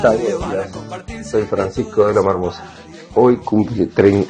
Soy Francisco de Loma Hermosa. Hoy cumple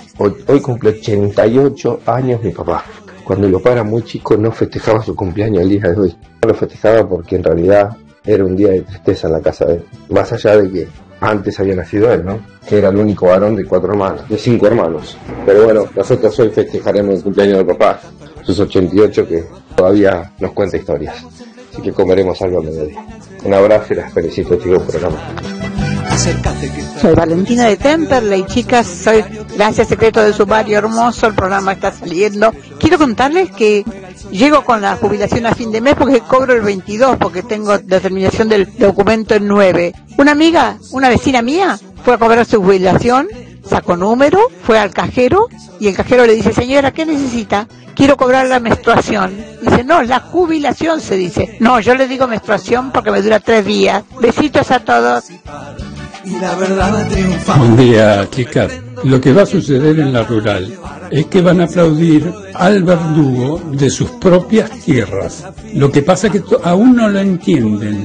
88 años mi papá. Cuando mi papá era muy chico no festejaba su cumpleaños el día de hoy. No lo festejaba porque en realidad era un día de tristeza en la casa de él. Más allá de que antes había nacido él, ¿no? Que era el único varón de 5 hermanos. Pero bueno, nosotros hoy festejaremos el cumpleaños de papá, sus 88, que todavía nos cuenta historias. Así que comeremos algo a mediodía. Un abrazo y las felicito, chicos, por el programa. Soy Valentina de Temperley, chicas, soy Gracias Secreto de su Barrio Hermoso, el programa está saliendo. Quiero contarles que llego con la jubilación a fin de mes porque cobro el 22, porque tengo determinación del documento el 9. Una amiga, una vecina mía, fue a cobrar su jubilación, sacó número, fue al cajero y el cajero le dice, señora, ¿qué necesita? Quiero cobrar la menstruación. Dice, no, la jubilación se dice. No, yo le digo menstruación porque me dura 3 días. Besitos a todos. Y la verdad va a triunfar. Buen día, chicas. Lo que va a suceder en la rural es que van a aplaudir al verdugo de sus propias tierras. Lo que pasa es que aún no lo entienden.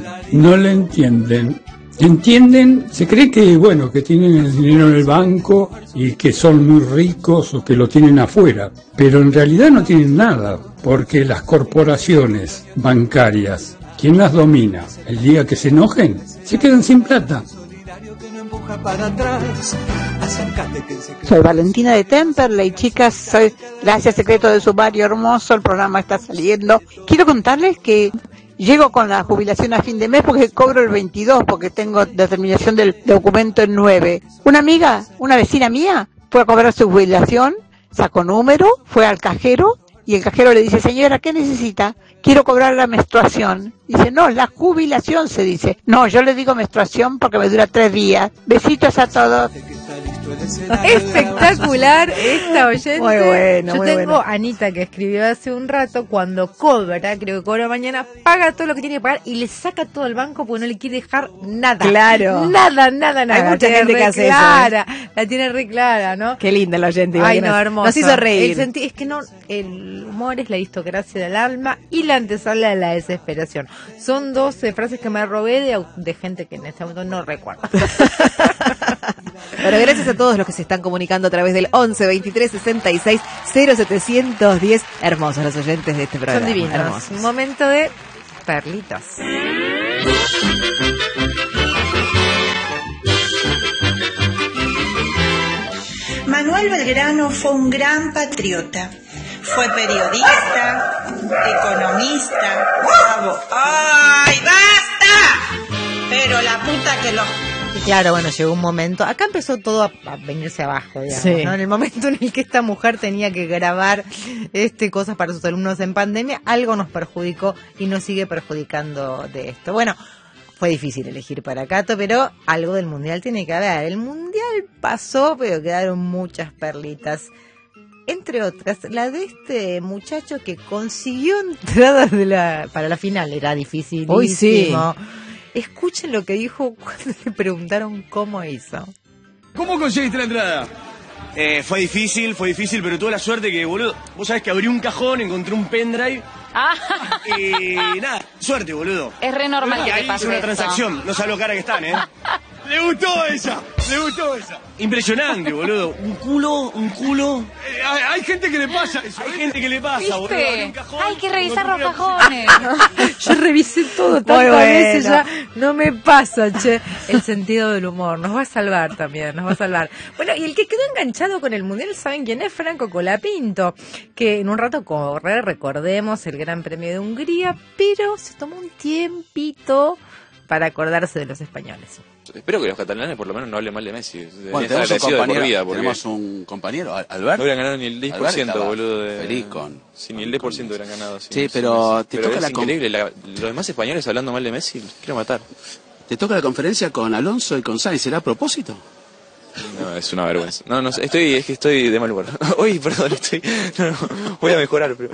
Entienden, se cree que, bueno, que tienen el dinero en el banco y que son muy ricos o que lo tienen afuera, pero en realidad no tienen nada, porque las corporaciones bancarias, ¿quién las domina? El día que se enojen, se quedan sin plata. Soy Valentina de Temperley, chicas, soy Gracias Secreto de su Barrio Hermoso, el programa está saliendo. Quiero contarles que llego con la jubilación a fin de mes porque cobro el 22, porque tengo determinación del documento el 9. Una amiga, una vecina mía, fue a cobrar su jubilación, sacó número, fue al cajero y el cajero le dice, señora, ¿qué necesita? Quiero cobrar la menstruación. Dice, no, la jubilación se dice. No, yo le digo menstruación porque me dura 3 días. Besitos a todos. Espectacular esta oyente. Muy bueno, yo muy tengo bueno. Anita que escribió hace un rato, cuando cobra, creo que cobra mañana, paga todo lo que tiene que pagar y le saca todo el banco porque no le quiere dejar nada. Claro. Nada. Hay mucha gente que hace eso, clara, la tiene re clara, ¿no? Qué linda la oyente. Ay, no, hermoso. Nos hizo reír. Es que no, el humor es la aristocracia del alma y la antesala de la desesperación. Son 12 frases que me robé de gente que en este momento no recuerdo. Pero gracias a todos los que se están comunicando a través del 11 23 66 0710. Hermosos los oyentes de este programa. Son divinos. Hermosos. Un momento de perlitas. Manuel Belgrano fue un gran patriota. Fue periodista, economista, ¡ay, basta! Pero la puta que lo... Claro, bueno, llegó un momento, acá empezó todo a venirse abajo, digamos, Sí. ¿no? En el momento en el que esta mujer tenía que grabar cosas para sus alumnos en pandemia, algo nos perjudicó y nos sigue perjudicando de esto. Bueno, fue difícil elegir para Cato, pero algo del Mundial tiene que haber. El Mundial pasó, pero quedaron muchas perlitas. Entre otras, la de este muchacho que consiguió entradas para la final, era dificilísimo. Uy, sí. Escuchen lo que dijo cuando le preguntaron cómo hizo. ¿Cómo conseguiste la entrada? Fue difícil, pero tuve la suerte que, boludo, vos sabés que abrí un cajón, encontré un pendrive y nada, suerte, boludo. Es re normal que te Ahí pase hice una eso. transacción, no sabes lo cara que están, ¿eh? ¡Le gustó esa! Impresionante, boludo. Un culo. Hay gente que le pasa eso. Hay gente que le pasa, boludo. Abrí un cajón, Hay que revisar los encontré cajones. Yo revisé todo tantas veces, ya no me pasa, che. El sentido del humor nos va a salvar también, nos va a salvar. Bueno, y el que quedó enganchado con el Mundial, ¿saben quién es? Franco Colapinto, que en un rato corre, recordemos, el Gran Premio de Hungría, pero se tomó un tiempito para acordarse de los españoles. Espero que los catalanes por lo menos no hablen mal de Messi. Bueno, tenemos un compañero, Albert. No hubieran ganado ni el 10%, boludo. Feliz con... Sí, ni el 10% hubieran ganado. Sí, pero te toca es increíble. Los demás españoles hablando mal de Messi, los quiero matar. Te toca la conferencia con Alonso y con Sainz. ¿Será a propósito? No, es una vergüenza. No sé, estoy de mal humor. Hoy, perdón, voy a mejorar, pero...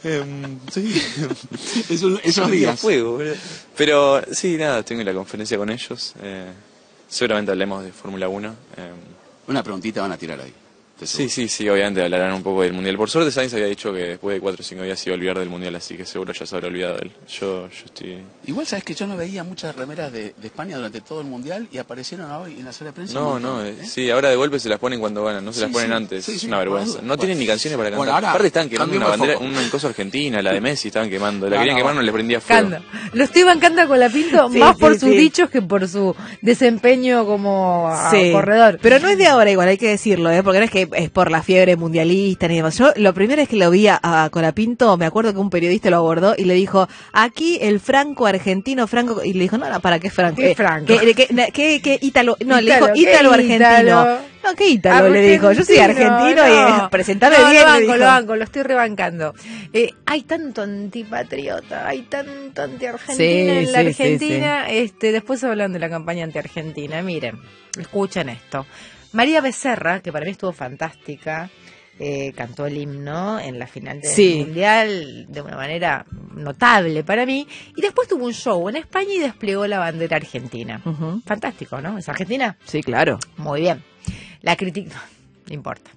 esos días. Fuego, boludo. Pero, sí, nada, tengo la conferencia con ellos. Seguramente hablemos de Fórmula 1. Una preguntita van a tirar ahí. Sí, obviamente hablarán un poco del Mundial. Por suerte Sainz había dicho que después de 4 o 5 días se iba a olvidar del Mundial, así que seguro ya se habrá olvidado de él. Yo estoy... Igual sabes que yo no veía muchas remeras de España durante todo el Mundial y aparecieron hoy en la sala de prensa. Sí, ahora de golpe se las ponen cuando ganan, no se las ponen antes, es una vergüenza. No tienen ni canciones para cantar. Aparte están quemando una bandera, una cosa argentina, la de Messi estaban quemando, la querían quemar, no les prendía fuego. Lo estoy bancando a Colapinto más por sus dichos que por su desempeño como corredor. Pero no es de ahora igual, hay que decirlo, porque no es que es por la fiebre mundialista ni demás. Yo la primera vez que lo vi a Colapinto, me acuerdo que un periodista lo abordó y le dijo, aquí el franco argentino, y le dijo, no, ¿para qué franco? ¿Qué franco? ¿Qué ítalo? No, le dijo ítalo argentino. No, ¿qué ítalo? Le dijo, yo soy argentino y presentame bien. Lo estoy rebancando. Hay tanto antipatriota, hay tanto anti-argentina en la Argentina. Después hablan de la campaña anti-argentina. Miren, escuchen esto. María Becerra, que para mí estuvo fantástica, cantó el himno en la final del Mundial de una manera notable para mí, y después tuvo un show en España y desplegó la bandera argentina. Fantástico, ¿no? ¿Es argentina? Sí, claro. Muy bien. La crítica, no importa.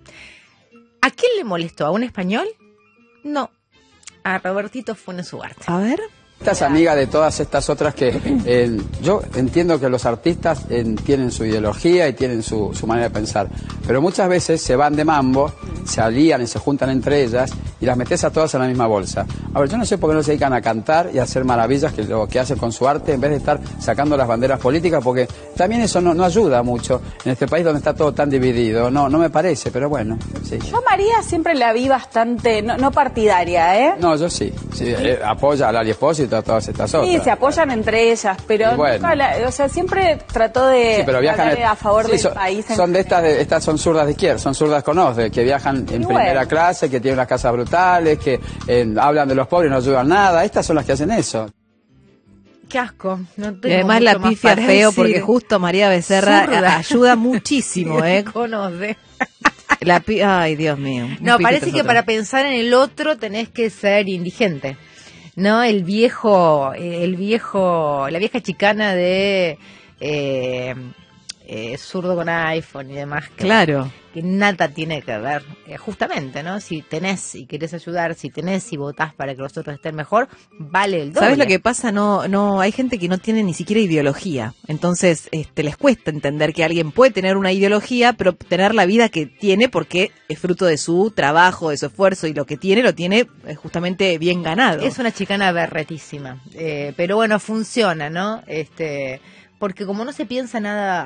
¿A quién le molestó? ¿A un español? No. A Robertito Funes Ugarte. A ver. Esta es amiga de todas estas otras que yo entiendo que los artistas tienen su ideología y tienen su manera de pensar, pero muchas veces se van de mambo, se alían y se juntan entre ellas y las metes a todas en la misma bolsa. A ver, yo no sé por qué no se dedican a cantar y a hacer maravillas, que lo que hacen con su arte, en vez de estar sacando las banderas políticas, porque también eso no ayuda mucho en este país donde está todo tan dividido. No me parece, pero bueno, sí. Yo a María siempre la vi bastante, no partidaria, ¿eh? No, yo sí apoya a Lali Espósito, a todas estas otras. Sí, se apoyan entre ellas, pero nunca siempre trató de hablar a favor del país. Son estas son zurdas de izquierda, son zurdas con OSDE, que viajan en primera clase, que tienen unas casas brutales, que hablan de los pobres y no ayudan nada. Estas son las que hacen eso. Qué asco. Y además la pifia feo, porque justo María Becerra ayuda muchísimo, Con OSDE. Ay, Dios mío. No, parece que para pensar en el otro tenés que ser indigente. No, la vieja chicana de zurdo con iPhone y demás. Claro. Que nada tiene que ver, justamente, ¿no? Si tenés y querés ayudar, si tenés y votás para que los otros estén mejor, vale el doble. ¿Sabes lo que pasa? No, hay gente que no tiene ni siquiera ideología. Entonces, les cuesta entender que alguien puede tener una ideología, pero tener la vida que tiene porque es fruto de su trabajo, de su esfuerzo, y lo que tiene, lo tiene justamente bien ganado. Es una chicana berretísima. Pero bueno, funciona, ¿no? Porque como no se piensa nada